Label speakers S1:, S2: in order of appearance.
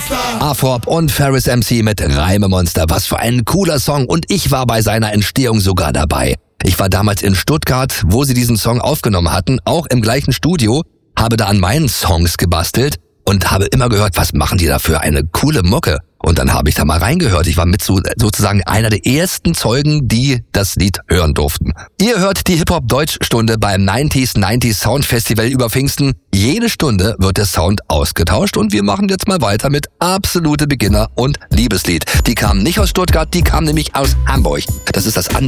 S1: Afrop und Ferris MC mit Reimemonster. Was für ein cooler Song, und ich war bei seiner Entstehung sogar dabei. Ich war damals in Stuttgart, wo sie diesen Song aufgenommen hatten, auch im gleichen Studio, habe da an meinen Songs gebastelt und habe immer gehört, was machen die da für eine coole Mucke. Und dann habe ich da mal reingehört. Ich war mit sozusagen einer der ersten Zeugen, die das Lied hören durften. Ihr hört die Hip-Hop-Deutsch-Stunde beim 90s Sound Festival über Pfingsten. Jede Stunde wird der Sound ausgetauscht und wir machen jetzt mal weiter mit Absolute Beginner und Liebeslied. Die kamen nicht aus Stuttgart, die kamen nämlich aus Hamburg. Das ist das andere